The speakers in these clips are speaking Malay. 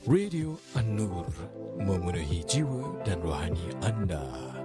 Radio An-Nur, memenuhi jiwa dan rohani anda.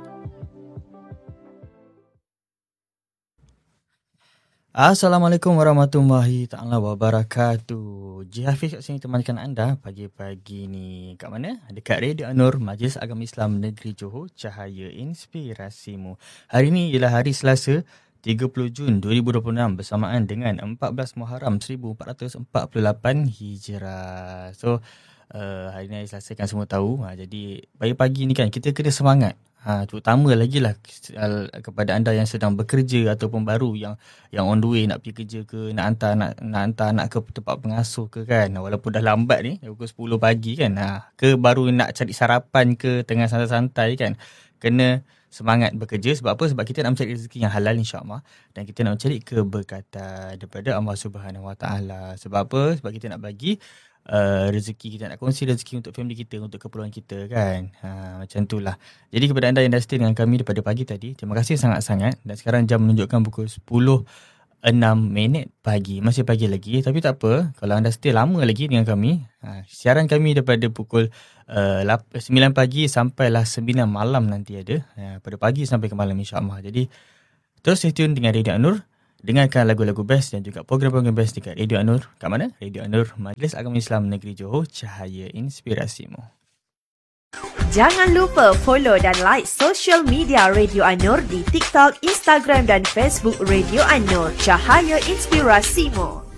Assalamualaikum warahmatullahi ta'ala wabarakatuh. Hafiz kat sini temankan anda pagi-pagi ni. Kat mana? Dekat Radio An-Nur, Majlis Agama Islam Negeri Johor, Cahaya Inspirasimu. Hari ini ialah hari Selasa, 30 Jun 2026 bersamaan dengan 14 Muharram 1448 Hijrah. So, hari ni hari Selasa kan semua tahu. Jadi, pagi-pagi ni kan kita kena semangat. Terutama lagi lah kepada anda yang sedang bekerja ataupun baru yang on the way nak pergi kerja ke, nak hantar anak ke tempat pengasuh ke kan, walaupun dah lambat ni pukul 10 pagi kan, ke baru nak cari sarapan ke tengah santai-santai kan, kena semangat bekerja. Sebab apa? Sebab kita nak mencari rezeki yang halal insya-Allah, dan kita nak mencari keberkatan daripada Allah Subhanahu Wa Taala. Sebab apa? Sebab kita nak bagi rezeki, kita nak kongsi rezeki untuk family kita, untuk keperluan kita kan. Macam itulah. Jadi kepada anda yang dah stay dengan kami daripada pagi tadi, terima kasih sangat-sangat. Dan sekarang jam menunjukkan pukul 10.06 pagi. Masih pagi lagi, tapi tak apa. Kalau anda stay lama lagi dengan kami, siaran kami daripada pukul 9 pagi sampailah 9 malam nanti ada. Pada pagi sampai ke malam insya-Allah. Jadi terus stay tune dengan Radio An-Nur. Dengarkan lagu-lagu best dan juga program-program best dekat Radio An-Nur. Kat mana? Radio An-Nur, Majlis Agama Islam Negeri Johor, Cahaya Inspirasimu. Jangan lupa follow dan like social media Radio An-Nur di TikTok, Instagram dan Facebook Radio An-Nur, Cahaya Inspirasimu.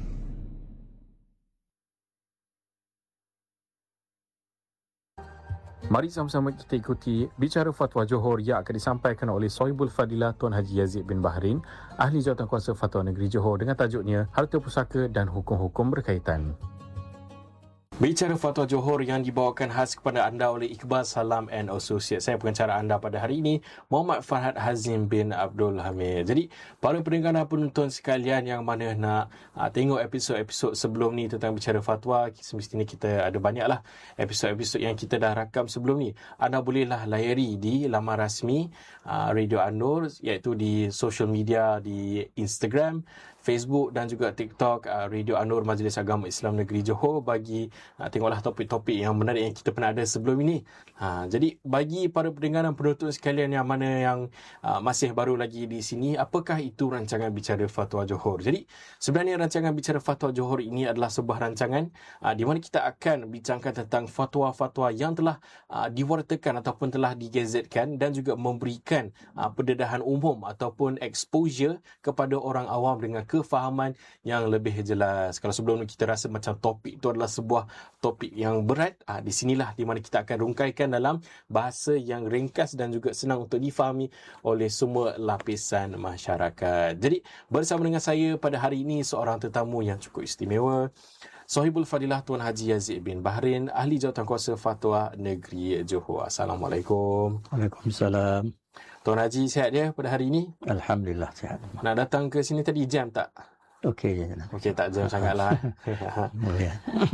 Mari sama-sama kita ikuti bicara fatwa Johor yang akan disampaikan oleh Sohibul Fadilah Tuan Haji Yazid bin Bahrin, Ahli Jawatankuasa Fatwa Negeri Johor, dengan tajuknya Harta Pusaka dan Hukum-Hukum Berkaitan. Bicara Fatwa Johor yang dibawakan khas kepada anda oleh Iqbal Salam and Associates. Saya pengacara anda pada hari ini, Muhammad Farhad Hazim bin Abdul Hamid. Jadi, para pendengar dan penonton sekalian yang mana nak tengok episod-episod sebelum ni tentang bicara fatwa, semestinya kita ada banyaklah episod-episod yang kita dah rakam sebelum ni. Anda bolehlah layari di laman rasmi Radio An-Nur, iaitu di social media, di Instagram, Facebook dan juga TikTok Radio An-Nur Majlis Agama Islam Negeri Johor, bagi tengoklah topik-topik yang menarik yang kita pernah ada sebelum ini. Jadi bagi para pendengar dan penonton sekalian yang mana yang masih baru lagi di sini, apakah itu rancangan Bicara Fatwa Johor? Jadi sebenarnya rancangan Bicara Fatwa Johor ini adalah sebuah rancangan di mana kita akan bincangkan tentang fatwa-fatwa yang telah diwartakan ataupun telah digazetkan, dan juga memberikan pendedahan umum ataupun exposure kepada orang awam dengan kefahaman yang lebih jelas. Kalau sebelum ni kita rasa macam topik itu adalah sebuah topik yang berat, di sinilah di mana kita akan rungkaikan dalam bahasa yang ringkas dan juga senang untuk difahami oleh semua lapisan masyarakat. Jadi bersama dengan saya pada hari ini seorang tetamu yang cukup istimewa, Sohibul Fadilah Tuan Haji Yazid bin Bahrin, Ahli Jawatankuasa Fatwa Negeri Johor. Assalamualaikum. Waalaikumsalam. Tuan Haji sihat dia pada hari ini? Alhamdulillah sihat. Nak datang ke sini tadi jam tak? Okey je. Okey, tak jam sangatlah. Boleh.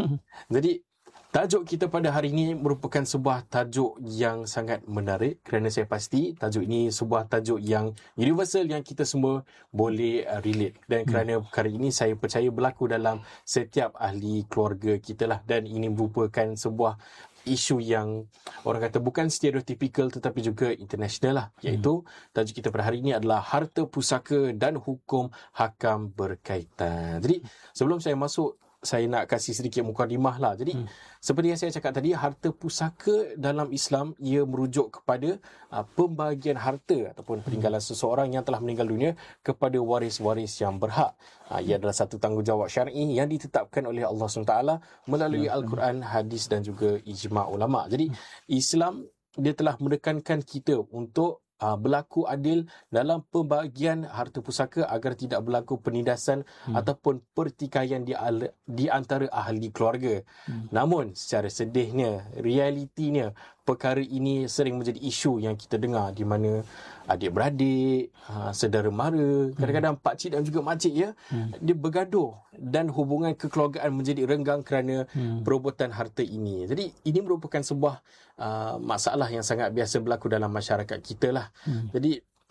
Jadi tajuk kita pada hari ini merupakan sebuah tajuk yang sangat menarik, kerana saya pasti tajuk ini sebuah tajuk yang universal yang kita semua boleh relate, dan kerana perkara ini saya percaya berlaku dalam setiap ahli keluarga kita lah, dan ini merupakan sebuah isu yang orang kata bukan stereotypical tetapi juga international lah, iaitu tajuk kita pada hari ini adalah Harta Pusaka dan Hukum Hakam Berkaitan. Jadi sebelum saya masuk, saya nak kasih sedikit mukadimah lah. Jadi seperti yang saya cakap tadi, harta pusaka dalam Islam ia merujuk kepada pembahagian harta ataupun peninggalan seseorang yang telah meninggal dunia kepada waris-waris yang berhak. Ia adalah satu tanggungjawab syar'i yang ditetapkan oleh Allah SWT melalui Al-Quran, hadis dan juga ijma' ulama'. Jadi Islam dia telah menekankan kita untuk berlaku adil dalam pembahagian harta pusaka agar tidak berlaku penindasan ataupun pertikaian di antara ahli keluarga. Namun secara sedihnya, realitinya, perkara ini sering menjadi isu yang kita dengar di mana adik-beradik, saudara mara, kadang-kadang pakcik dan juga makcik dia bergaduh dan hubungan kekeluargaan menjadi renggang kerana perebutan harta ini. Jadi ini merupakan sebuah masalah yang sangat biasa berlaku dalam masyarakat kita lah. Jadi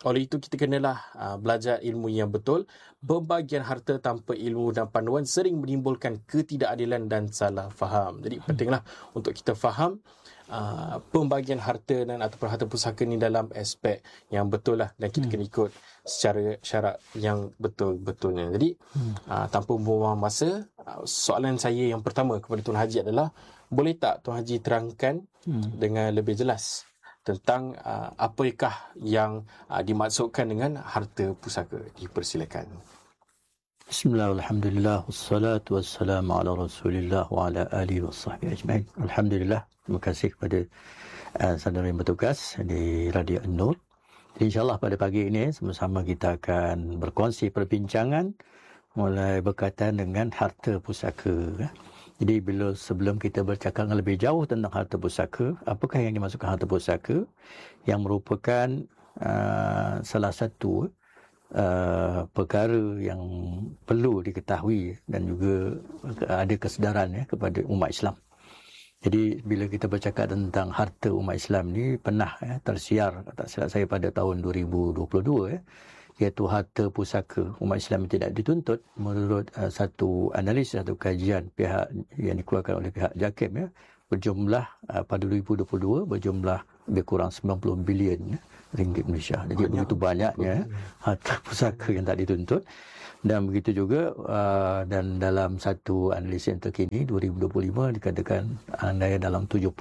Oleh itu kita kenalah belajar ilmu yang betul. Pembagian harta tanpa ilmu dan panduan sering menimbulkan ketidakadilan dan salah faham. Jadi pentinglah untuk kita faham pembagian harta dan ataupun harta pusaka ni dalam aspek yang betul lah, dan kita kena ikut secara syarat yang betul-betulnya. Jadi tanpa membuang masa, soalan saya yang pertama kepada Tuan Haji adalah, boleh tak Tuan Haji terangkan dengan lebih jelas tentang apakah yang dimaksudkan dengan harta pusaka? Dipersilakan. Bismillah, alhamdulillah, wassalatu wassalamu ala rasulillah wa ala alihi wa sahbihi ajma'in. Alhamdulillah, terima kasih kepada saudara yang bertugas di Radio An-Nur. InsyaAllah pada pagi ini sama-sama kita akan berkongsi perbincangan mulai berkaitan dengan harta pusaka. Jadi sebelum kita bercakap lebih jauh tentang harta pusaka, apakah yang dimaksudkan harta pusaka, yang merupakan salah satu perkara yang perlu diketahui dan juga ada kesedaran kepada umat Islam. Jadi bila kita bercakap tentang harta umat Islam ni, pernah tersiar, tak silap saya, pada tahun 2022 iaitu harta pusaka umat Islam yang tidak dituntut menurut satu analisis atau kajian pihak yang dikeluarkan oleh pihak JAKIM berjumlah pada 2022 berjumlah lebih kurang 90 bilion ringgit Malaysia. Jadi begitu banyaknya harta pusaka yang tak dituntut. Dan begitu juga dan dalam satu analisis yang terkini 2025 dikatakan andaian dalam 70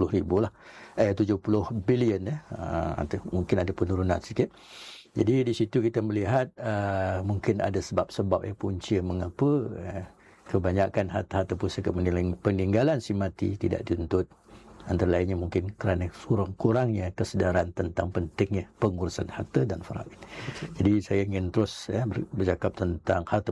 bilion mungkin ada penurunan sikit. Jadi di situ kita melihat mungkin ada sebab-sebab punca mengapa kebanyakan harta-harta pusaka peninggalan si mati tidak dituntut. Antara lainnya mungkin kerana kurangnya kesedaran tentang pentingnya pengurusan harta dan faraid. Jadi saya ingin terus bercakap tentang harta